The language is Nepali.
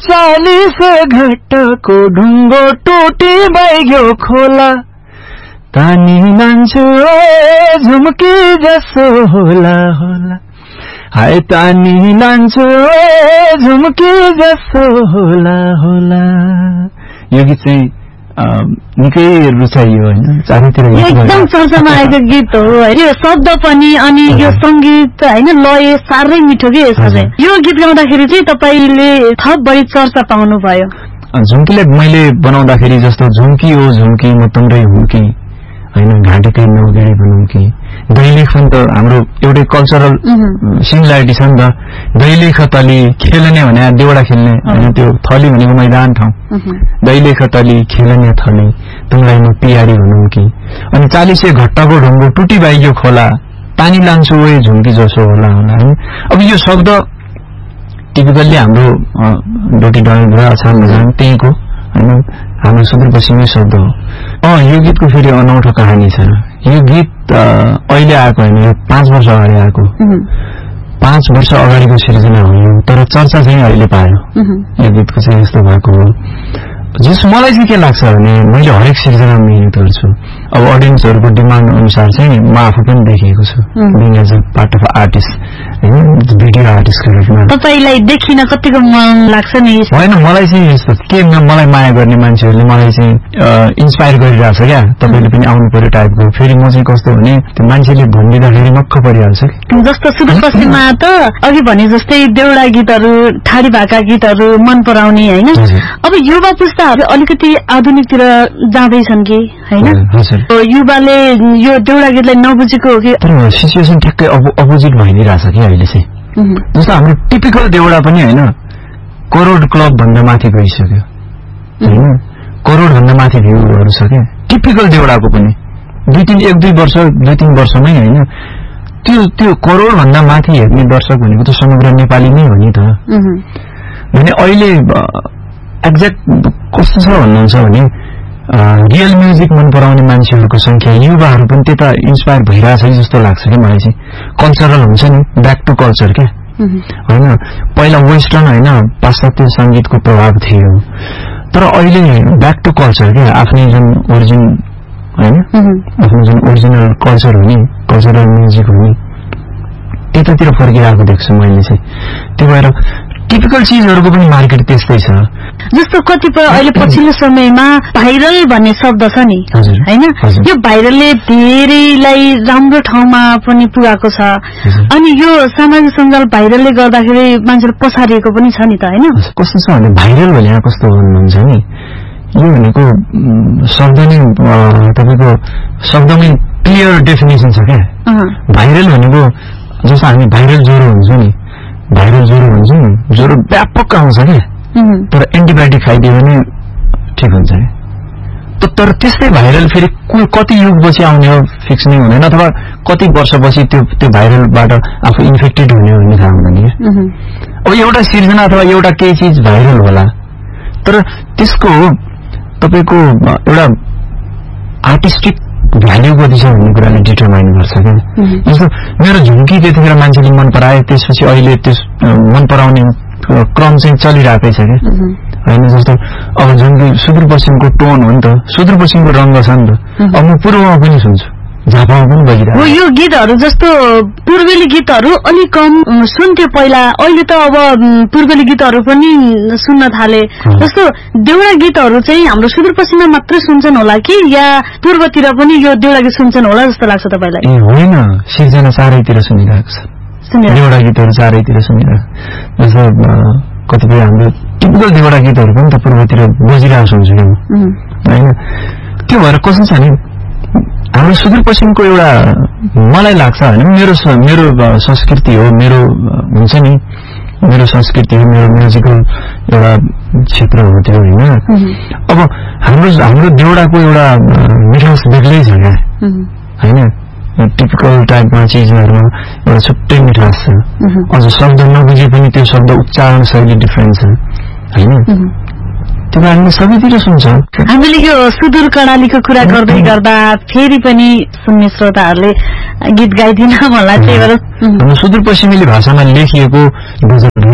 40 घट्टको ढुङ्गो टुटी बैग्यो खोला तानी लान्छु झुम्की जसो होला होला हाय तानी लान्छु झुम्की जसो होला होला। यो गीत चाहिँ निकै रुचाइयो होइन, चारैतिर एकदम चर्चामा आएको गीत हो होइन। यो शब्द पनि अनि यो संगीत होइन लय साह्रै मिठो के यसमा चाहिँ। यो गीत गाउँदाखेरि चाहिँ तपाईले थप बढी चर्चा पाउनु भयो। झुम्कीले मैले बनाउँदाखेरि जस्तो झुम्की ओ झुम्की म तिम्रै हुम्की होइन, घाँटीकै नौगेडी बनाउँ कि दैलेख त हाम्रो एउटै कल्चरल सिमिलारिटी छ नि त। दैलेख तली खेल्ने भने देउडा खेल्ने होइन, त्यो थली भनेको मैदान ठाउँ। दैलेख तली खेल्ने थली तिमीलाई म पियारी भनौँ कि। अनि 40 घट्टको ढुङ्गो टुटी बाइग्यो खोला पानी लान्छु ओए झुम्की जसो होला होला होइन। अब यो शब्द टिपिकल्ली हाम्रो डोटी डडेलधुरा अछाम बझाङ त्यहीँको होइन, हाम्रो सुदूरपश्चिमै शब्द हो। यो गीतको फेरि अनौठो कहानी छ। यो गीत अहिले आएको होइन, यो 5 वर्ष अगाडि आएको। 5 वर्ष अगाडिको सिर्जना हो यो, तर चर्चा चाहिँ अहिले पायो। यो गीतको चाहिँ यस्तो भएको हो। जस मलाई चाहिँ के लाग्छ भने मैले हरेक सिर्जना मिहिनेत गर्छु। अब अडियन्सहरूको डिमान्ड अनुसार चाहिँ म आफू पनि देखिएको छु being as a part of artist होइन, भिडियो आर्टिस्टको रूपमा। तपाईलाई देखिन कतिको मन लाग्छ नि होइन। मलाई चाहिँ यस्तो के मलाई माया गर्ने मान्छेहरूले मलाई चाहिँ इन्सपायर गरिरहेछ क्या, तपाईँले पनि आउनु पर्यो टाइपको। फेरि म चाहिँ कस्तो भने त्यो मान्छेले भनिदिँदाखेरि मक्क परिहाल्छ। जस्तो सुदूरपश्चिममा त अघि भने जस्तै देउडा गीतहरू ठाडी भाका गीतहरू मन पराउने होइन। अब युवा पुस्ताहरू अलिकति आधुनिकतिर जाँदैछन् कि होइन, युवाले यो देउडा गीतलाई नबुझेको हो कि। तर सिचुएसन ठ्याक्कै अपोजिट भइदिइरहेछ कि अहिले चाहिँ। जस्तो हाम्रो टिपिकल देउडा पनि होइन करोड क्लब भन्दा माथि गइसक्यो होइन, करोड भन्दा माथि भ्यूहरू छ क्या टिपिकल देउडाको पनि। 1-2 वर्ष 2-3 वर्षमै होइन त्यो करोड भन्दा माथि हेर्ने दर्शक भनेको त समग्र नेपाली नै हो नि त। भने अहिले एक्ज्याक्ट कस्तो छ भन्नुहुन्छ भने रियल म्युजिक मन पराउने मान्छेहरूको संख्या युवाहरू पनि त्यता इन्सपायर भइरहेछ जस्तो लाग्छ कि मलाई चाहिँ। कल्चरल हुन्छ नि, ब्याक टु कल्चर क्या होइन। पहिला वेस्टर्न होइन पाश्चात्य संगीतको प्रभाव थियो, तर अहिले ब्याक टु कल्चर क्या, आफ्नै जुन ओरिजिन होइन, आफ्नो जुन ओरिजिनल कल्चर हो नि, कल्चरल म्युजिक हो नि, त्यतातिर फर्किरहेको देख्छु मैले चाहिँ। त्यो भएर टिपिकल चिजहरूको पनि मार्केट त्यस्तै छ। जस्तो कतिपय अहिले पछिल्लो समयमा भाइरल भन्ने शब्द छ नि होइन, यो भाइरलले धेरैलाई राम्रो ठाउँमा पनि पुगाएको छ। अनि यो सामाजिक सञ्जाल भाइरलले गर्दाखेरि मान्छेले पछारिएको पनि छ नि त होइन। कस्तो छ भने भाइरल भने कस्तो भन्नुहुन्छ नि, यो भनेको शब्द नै तपाईँको शब्दमै क्लियर डेफिनेसन छ क्या। भाइरल भनेको जस्तो हामी भाइरल ज्वरो हुन्छ नि, भाइरल ज्वरो भन्छ नि, ज्वरो व्यापक आउँछ क्या, तर एन्टिबायोटिक खाइदियो भने ठिक हुन्छ क्या। तर त्यस्तै भाइरल फेरि कति युगपछि आउने हो फिक्स नै हुँदैन, अथवा कति वर्षपछि त्यो भाइरलबाट आफू इन्फेक्टेड हुने हो भन्ने थाहा हुँदैन क्या। अब एउटा सिर्जना अथवा एउटा केही चिज भाइरल होला, तर त्यसको तपाईँको एउटा आर्टिस्टिक भ्याल्यु कति छ भन्ने कुराले डिटरमाइन गर्छ क्या। जस्तो मेरो झुम्की त्यतिखेर मान्छेले मन पराए, त्यसपछि अहिले त्यस मन पराउने क्रम चाहिँ चलिरहेकै छ क्या होइन। जस्तो अब झुम्की सुदूरपश्चिमको टोन हो नि त, सुदूरपश्चिमको रङ्ग छ नि त। अब म पूर्वमा पनि सुन्छु, झापामा पनि बजिरहेको। यो गीतहरू जस्तो पूर्वेली गीतहरू अलिक कम सुन्थ्यो पहिला, अहिले त अब पूर्वेली गीतहरू पनि सुन्न थाले। जस्तो देउडा गीतहरू चाहिँ हाम्रो सुदूरपश्चिममा मात्रै सुन्छन् होला कि या पूर्वतिर पनि यो देउडा गीत सुन्छन् होला जस्तो लाग्छ तपाईँलाई? ए होइन, सिर्जना चारैतिर सुनिरहेको छ, देउडा गीतहरू चारैतिर सुनिरहेको। जस्तो कतिपय हाम्रो टिपिकल देउडा गीतहरू पनि त पूर्वतिर बजिरहेको सुन्छु कि होइन। त्यो भएर कस्तो छ नि, हाम्रो सुदूरपश्चिमको एउटा मलाई लाग्छ होइन, मेरो संस्कृति हो, मेरो हुन्छ नि, मेरो संस्कृति हो, मेरो म्युजिकल एउटा क्षेत्र हो त्यो होइन। अब हाम्रो देउडाको एउटा मिठास बेग्लै छ क्या होइन, टिपिकल टाइपमा चिजहरूमा एउटा छुट्टै मिठास छ। अझ शब्द नबुझे पनि त्यो शब्द उच्चारण शैली डिफ्रेन्ट छ होइन। त्यो हामीले सबैतिर सुन्छौँ। हामीले यो सुदूर कर्णालीको कुरा गर्दै गर्दा फेरि पनि सुन्ने श्रोताहरूले गीत गाइदिन मलाई त्यही भएर सुदूरपश्चिमेली भाषामा लेखिएको